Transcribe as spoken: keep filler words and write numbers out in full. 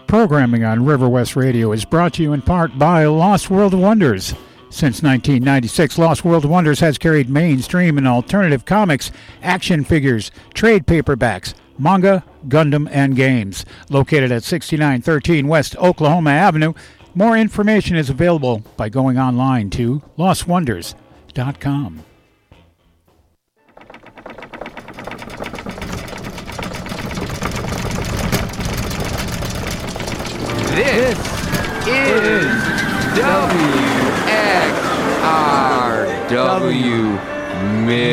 Programming on River West Radio is brought to you in part by Lost World Wonders. Since nineteen ninety-six, Lost World Wonders has carried mainstream and alternative comics, action figures, trade paperbacks, manga, Gundam, and games. Located at sixty-nine thirteen West Oklahoma Avenue, more information is available by going online to lost wonders dot com. This is W X R W